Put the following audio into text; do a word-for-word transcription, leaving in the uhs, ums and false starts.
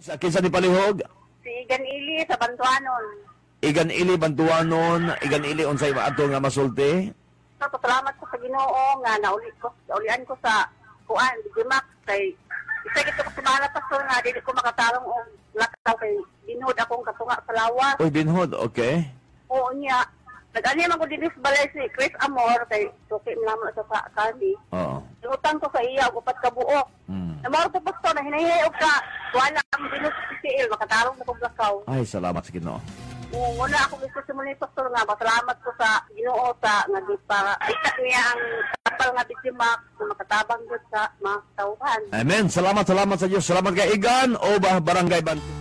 Sa kinsa ni palihog? Si Igan Ili sa Bantuanon. Igan ili bantuanon, igan ili unsay maato nga masulti. So, pasalamat ko sa Ginoo nga nauli ko, naulian ko sa kuan, Digimax kay isa gito ko sa pastor nga dili ko makatarong og lakaw kay binod akong katunga sa lawas. Uy, binhod, okay. Oo niya. Nag-ani man ko dili sa balay si Chris Amor kay suki man naman sa sa kani. Oo. Utang ko sa iya og upat ka buok. Mm. Namaro ko pastor na hinahihay og ka wala ang binod sa C L makatarong na kog lakaw. Ay, salamat sa Ginoo. Oo, wala ako gusto sa muli pastor nga pasalamat ko sa Ginoo sa nga di para ita niya ang kapal nga Digimax na makatabang gud sa mga tauhan. Amen. Salamat, salamat sa Diyos. Salamat kay Igan o ba Barangay Ban